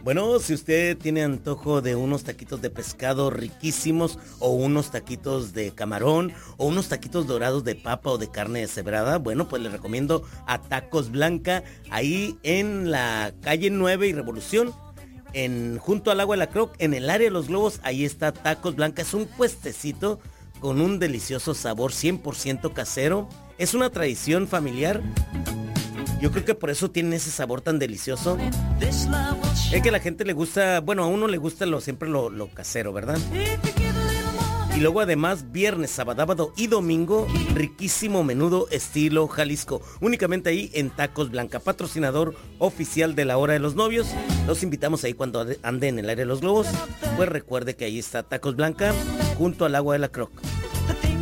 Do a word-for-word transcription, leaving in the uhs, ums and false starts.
Bueno, si usted tiene antojo de unos taquitos de pescado riquísimos o unos taquitos de camarón o unos taquitos dorados de papa o de carne deshebrada, bueno, pues le recomiendo a Tacos Blanca, ahí en la calle nueve y Revolución, en junto al agua de la Croc, en el área de los globos, ahí está Tacos Blanca. Es un puestecito con un delicioso sabor cien por ciento casero. Es una tradición familiar. Yo creo que por eso tienen ese sabor tan delicioso. Es que a la gente le gusta, bueno, a uno le gusta lo, siempre lo, lo casero, ¿verdad? Y luego además viernes, sábado y domingo, riquísimo menudo estilo Jalisco. Únicamente ahí en Tacos Blanca, patrocinador oficial de la Hora de los Novios. Los invitamos ahí cuando ande en el área de los globos. Pues recuerde que ahí está Tacos Blanca junto al agua de la Croc.